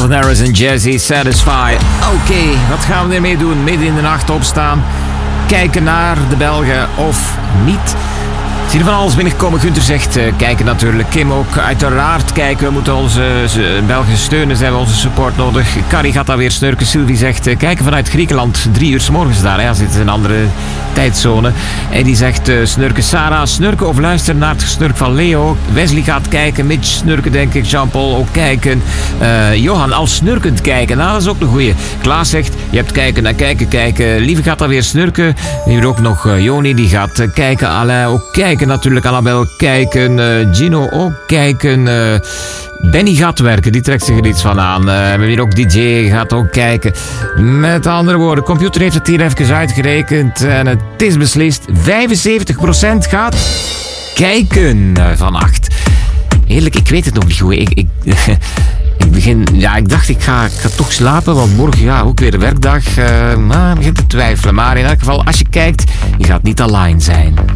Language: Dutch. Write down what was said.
Calvin Harris en Jazzy, Satisfy. Oké, wat gaan we ermee doen? Midden in de nacht opstaan, kijken naar de Belgen of niet? Ik zie er van alles binnenkomen. Gunther zegt kijken natuurlijk. Kim ook uiteraard kijken. We moeten onze Belgen steunen. Ze hebben onze support nodig. Carrie gaat daar weer snurken. Sylvie zegt kijken vanuit Griekenland. 3 uur 's morgens daar. Ja, zitten in een andere tijdzone. En die zegt snurken. Sarah snurken of luisteren naar het gesnurk van Leo. Wesley gaat kijken. Mitch snurken denk ik. Jean-Paul ook kijken. Johan al snurkend kijken. Nou, dat is ook een goeie. Klaas zegt je hebt kijken naar kijken. Lieve gaat daar weer snurken. Hier ook nog Joni die gaat kijken. Alain ook kijken. Natuurlijk Annabel kijken, Gino ook kijken, Benny gaat werken, die trekt zich er iets van aan. We hebben hier ook DJ gaat ook kijken. Met andere woorden, de computer heeft het hier even uitgerekend en het is beslist. 75% gaat kijken vannacht. Heerlijk, ik weet het nog niet goed. Ik dacht ik ga toch slapen, want morgen ook weer een werkdag. Maar ik begin te twijfelen. Maar in elk geval, als je kijkt, je gaat niet alleen zijn.